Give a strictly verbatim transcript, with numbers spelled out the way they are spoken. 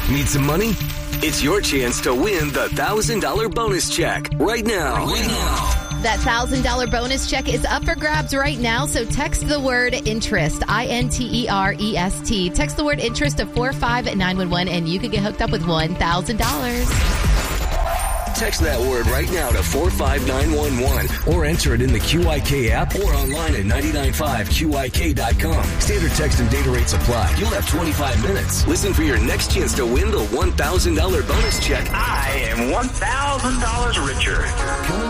Need some money? It's your chance to win the one thousand dollars bonus check right now. Right now. That one thousand dollars bonus check is up for grabs right now, so text the word interest, I N T E R E S T. Text the word interest to four five nine one one, and you could get hooked up with one thousand dollars. Text that word right now to four five nine one one or enter it in the Q I K app or online at nine nine five Q I K dot com. Standard text and data rates apply. You'll have twenty-five minutes. Listen for your next chance to win the one thousand dollars bonus check. I am one thousand dollars richer.